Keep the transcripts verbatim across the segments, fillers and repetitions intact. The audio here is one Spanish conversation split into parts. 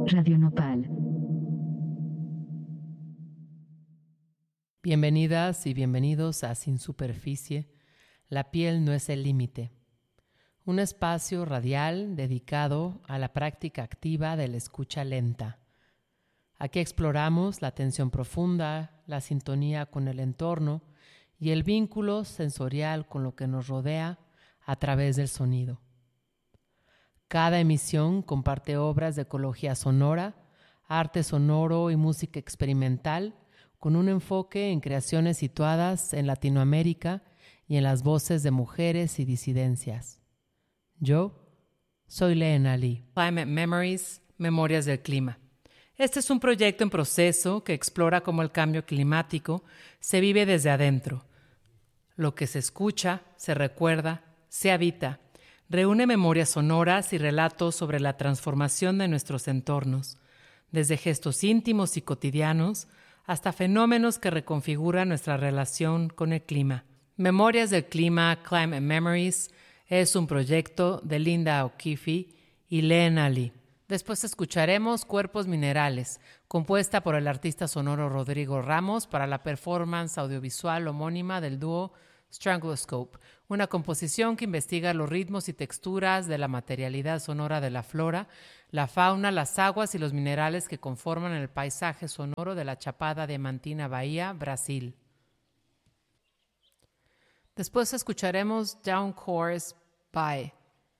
Radio Nopal. Bienvenidas y bienvenidos a Sin Superficie, La piel no es el límite. Un espacio radial dedicado a la práctica activa de la escucha lenta. Aquí exploramos la atención profunda, la sintonía con el entorno y el vínculo sensorial con lo que nos rodea a través del sonido. Cada emisión comparte obras de ecología sonora, arte sonoro y música experimental con un enfoque en creaciones situadas en Latinoamérica y en las voces de mujeres y disidencias. Yo soy Leena Lee. Climate Memories, Memorias del Clima. Este es un proyecto en proceso que explora cómo el cambio climático se vive desde adentro. Lo que se escucha, se recuerda, se habita. Reúne memorias sonoras y relatos sobre la transformación de nuestros entornos, desde gestos íntimos y cotidianos hasta fenómenos que reconfiguran nuestra relación con el clima. Memorias del Clima, Climate Memories, es un proyecto de Linda O'Keefe y Leena Lee. Después escucharemos Cuerpos Minerales, compuesta por el artista sonoro Rodrigo Ramos para la performance audiovisual homónima del dúo Strangloscope, una composición que investiga los ritmos y texturas de la materialidad sonora de la flora, la fauna, las aguas y los minerales que conforman el paisaje sonoro de la Chapada Diamantina Bahía, Brasil. Después escucharemos Down Chorus By.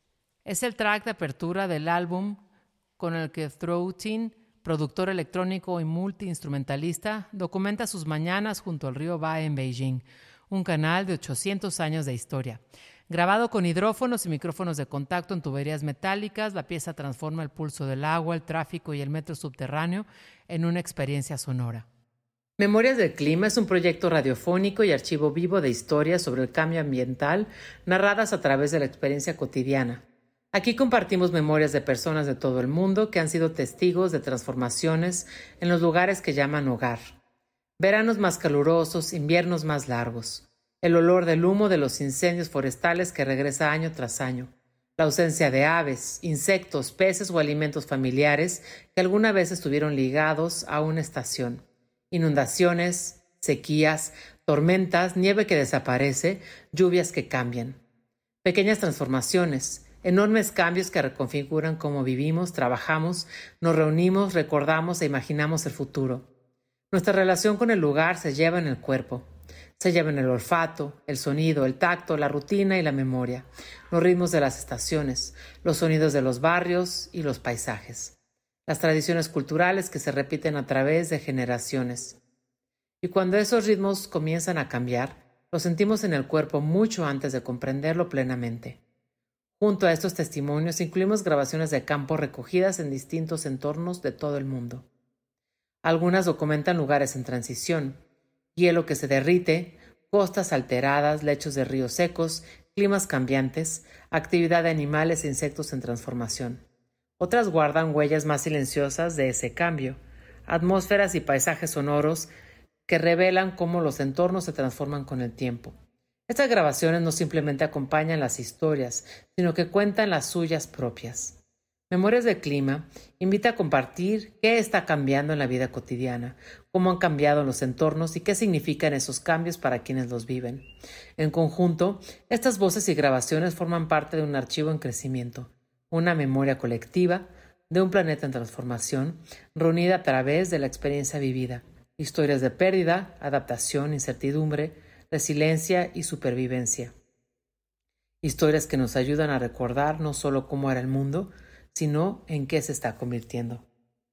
Es el track de apertura del álbum con el que Throatin, productor electrónico y multiinstrumentalista, documenta sus mañanas junto al río Bai en Beijing, un canal de ochocientos años de historia. Grabado con hidrófonos y micrófonos de contacto en tuberías metálicas, la pieza transforma el pulso del agua, el tráfico y el metro subterráneo en una experiencia sonora. Memorias del Clima es un proyecto radiofónico y archivo vivo de historias sobre el cambio ambiental narradas a través de la experiencia cotidiana. Aquí compartimos memorias de personas de todo el mundo que han sido testigos de transformaciones en los lugares que llaman hogar. Veranos más calurosos, inviernos más largos. El olor del humo de los incendios forestales que regresa año tras año. La ausencia de aves, insectos, peces o alimentos familiares que alguna vez estuvieron ligados a una estación. Inundaciones, sequías, tormentas, nieve que desaparece, lluvias que cambian. Pequeñas transformaciones, enormes cambios que reconfiguran cómo vivimos, trabajamos, nos reunimos, recordamos e imaginamos el futuro. Nuestra relación con el lugar se lleva en el cuerpo. Se lleva en el olfato, el sonido, el tacto, la rutina y la memoria, los ritmos de las estaciones, los sonidos de los barrios y los paisajes, las tradiciones culturales que se repiten a través de generaciones. Y cuando esos ritmos comienzan a cambiar, los sentimos en el cuerpo mucho antes de comprenderlo plenamente. Junto a estos testimonios incluimos grabaciones de campo recogidas en distintos entornos de todo el mundo. Algunas documentan lugares en transición, hielo que se derrite, costas alteradas, lechos de ríos secos, climas cambiantes, actividad de animales e insectos en transformación. Otras guardan huellas más silenciosas de ese cambio, atmósferas y paisajes sonoros que revelan cómo los entornos se transforman con el tiempo. Estas grabaciones no simplemente acompañan las historias, sino que cuentan las suyas propias. Memorias del Clima invita a compartir qué está cambiando en la vida cotidiana, cómo han cambiado los entornos y qué significan esos cambios para quienes los viven. En conjunto, estas voces y grabaciones forman parte de un archivo en crecimiento, una memoria colectiva de un planeta en transformación, reunida a través de la experiencia vivida, historias de pérdida, adaptación, incertidumbre, resiliencia y supervivencia. Historias que nos ayudan a recordar no solo cómo era el mundo, sino en qué se está convirtiendo.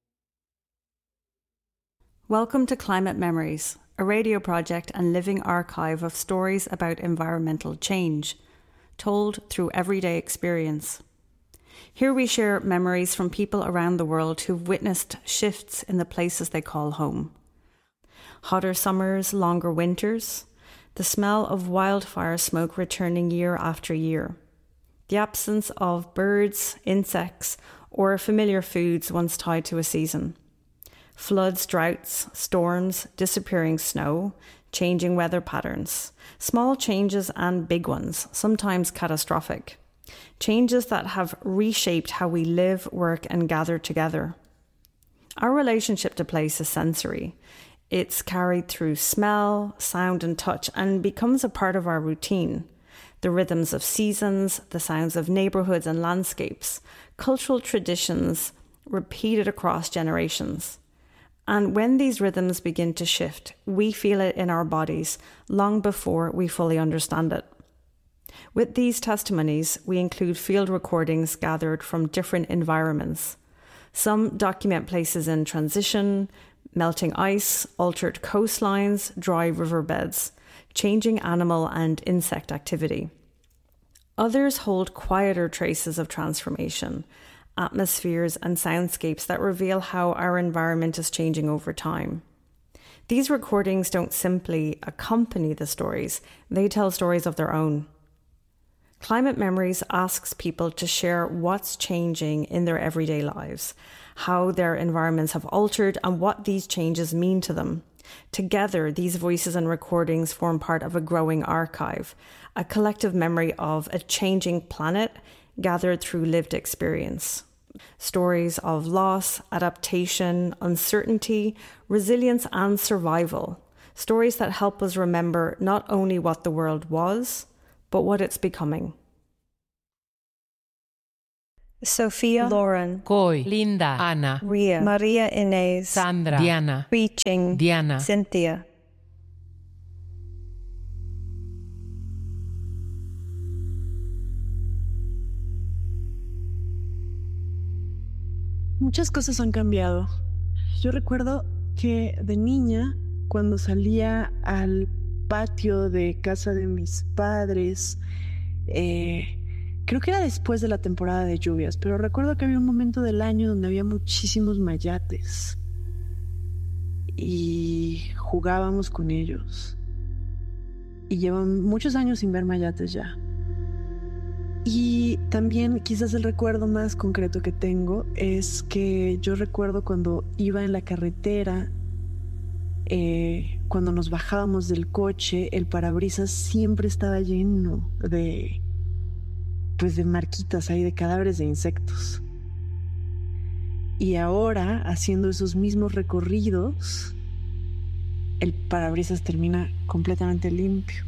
Welcome to Climate Memories, a radio project and living archive of stories about environmental change, told through everyday experience. Here we share memories from people around the world who've witnessed shifts in the places they call home. Hotter summers, longer winters, the smell of wildfire smoke returning year after year. The absence of birds, insects, or familiar foods once tied to a season. Floods, droughts, storms, disappearing snow, changing weather patterns. Small changes and big ones, sometimes catastrophic. Changes that have reshaped how we live, work, and gather together. Our relationship to place is sensory. It's carried through smell, sound, and touch, and becomes a part of our routine. The rhythms of seasons, the sounds of neighbourhoods and landscapes, cultural traditions repeated across generations. And when these rhythms begin to shift, we feel it in our bodies long before we fully understand it. With these testimonies, we include field recordings gathered from different environments. Some document places in transition, melting ice, altered coastlines, dry riverbeds, changing animal and insect activity. Others hold quieter traces of transformation, atmospheres and soundscapes that reveal how our environment is changing over time. These recordings don't simply accompany the stories, they tell stories of their own. Climate Memories asks people to share what's changing in their everyday lives, how their environments have altered, and what these changes mean to them. Together, these voices and recordings form part of a growing archive, a collective memory of a changing planet gathered through lived experience. Stories of loss, adaptation, uncertainty, resilience, and survival. Stories that help us remember not only what the world was, but what it's becoming. Sofia, Lauren, Coy, Linda, Ana, Ria, Maria Inés, Sandra, Diana, Preaching, Diana, Cynthia. Muchas cosas han cambiado. Yo recuerdo que de niña, cuando salía al patio de casa de mis padres, eh, creo que era después de la temporada de lluvias, pero recuerdo que había un momento del año donde había muchísimos mayates y jugábamos con ellos. Y llevan muchos años sin ver mayates ya. Y también quizás el recuerdo más concreto que tengo es que yo recuerdo cuando iba en la carretera, eh, cuando nos bajábamos del coche, el parabrisas siempre estaba lleno de, pues de marquitas ahí, de cadáveres de insectos. Y ahora, haciendo esos mismos recorridos, el parabrisas termina completamente limpio.